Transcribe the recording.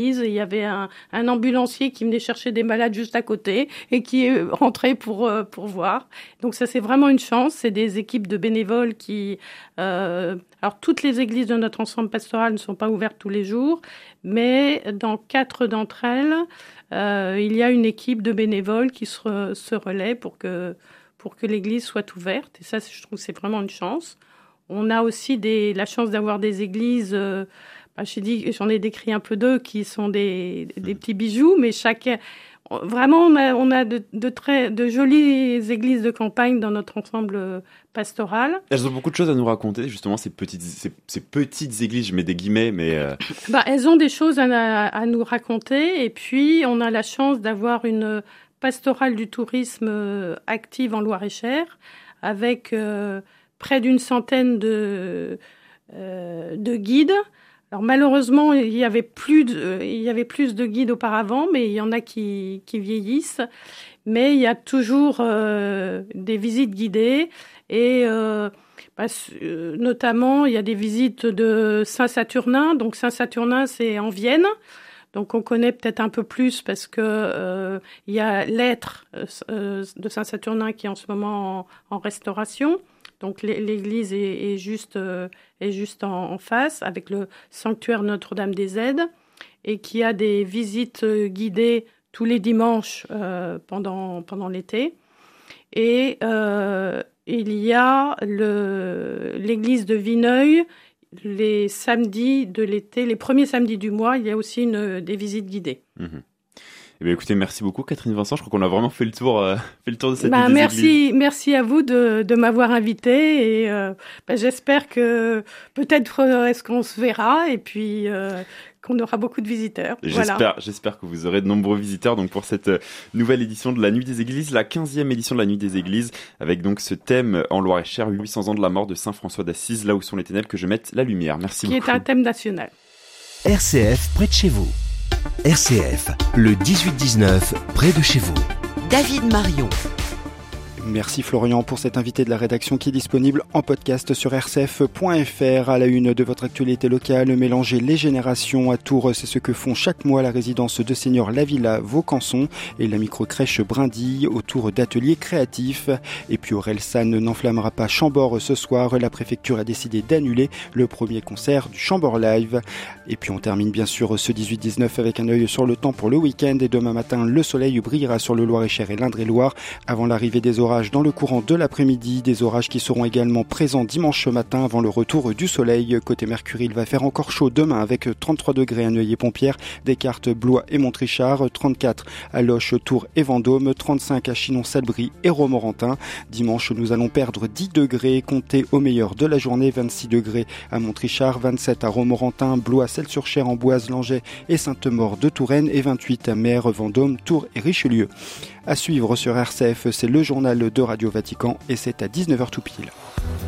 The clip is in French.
Il y avait un ambulancier qui venait chercher des malades juste à côté et qui est rentré pour voir. Donc ça, c'est vraiment une chance. C'est des équipes de bénévoles qui... alors, toutes les églises de notre ensemble pastoral ne sont pas ouvertes tous les jours, mais dans 4 d'entre elles, il y a une équipe de bénévoles qui se relaie pour que l'église soit ouverte. Et ça, je trouve que c'est vraiment une chance. On a aussi la chance d'avoir des églises... j'en ai décrit un peu d'eux qui sont des petits bijoux, mais vraiment, on a de jolies églises de campagne dans notre ensemble pastoral. Elles ont beaucoup de choses à nous raconter, justement, ces petites églises, je mets des guillemets, mais... Elles ont des choses à nous raconter, et puis on a la chance d'avoir une pastorale du tourisme active en Loir-et-Cher, avec près d'une centaine de guides. Alors malheureusement, il y avait plus de guides auparavant, mais il y en a qui vieillissent. Mais il y a toujours des visites guidées et notamment il y a des visites de Saint-Saturnin. Donc Saint-Saturnin, c'est en Vienne. Donc on connaît peut-être un peu plus parce que il y a l'être de Saint-Saturnin qui est en ce moment en restauration. Donc l'église est juste en face avec le sanctuaire Notre-Dame des Aides et qui a des visites guidées tous les dimanches pendant l'été. Et il y a l'église de Vineuil les samedis de l'été, les premiers samedis du mois, il y a aussi des visites guidées. Mmh. Eh bien, écoutez, merci beaucoup Catherine Vincent. Je crois qu'on a vraiment fait le tour de cette église. Merci à vous de m'avoir invité et j'espère que peut-être est-ce qu'on se verra et puis qu'on aura beaucoup de visiteurs. J'espère que vous aurez de nombreux visiteurs donc pour cette nouvelle édition de la Nuit des Églises, la 15e édition de la Nuit des Églises, avec donc ce thème en Loir-et-Cher, 800 ans de la mort de Saint François d'Assise, là où sont les ténèbres, que je mette la lumière. Merci beaucoup. Qui est un thème national. RCF près de chez vous. RCF, le 18-19, près de chez vous. David Marion. Merci Florian pour cet invité de la rédaction qui est disponible en podcast sur rcf.fr. À la une de votre actualité locale, mélanger les générations à Tours, c'est ce que font chaque mois la résidence de Seigneur La Villa Vaucanson et la microcrèche Brindille autour d'ateliers créatifs. Et puis Orelsan n'enflammera pas Chambord ce soir. La préfecture a décidé d'annuler le premier concert du Chambord Live. Et puis on termine bien sûr ce 18-19 avec un œil sur le temps pour le week-end. Et demain matin, le soleil brillera sur le Loir-et-Cher et l'Indre-et-Loire avant l'arrivée des orages dans le courant de l'après-midi, des orages qui seront également présents dimanche matin avant le retour du soleil. Côté Mercure, il va faire encore chaud demain avec 33 degrés à Neuilly-et-Pompières, Descartes, Blois et Montrichard, 34 à Loches, Tours et Vendôme, 35 à Chinon-Salbris et Romorantin. Dimanche, nous allons perdre 10 degrés, comptez au meilleur de la journée, 26 degrés à Montrichard, 27 à Romorantin, Blois, Celles-sur-Cher, Amboise, Langeais et Sainte-Maure de Touraine et 28 à Mer, Vendôme, Tours et Richelieu. À suivre sur RCF, c'est le journal de Radio Vatican et c'est à 19h tout pile.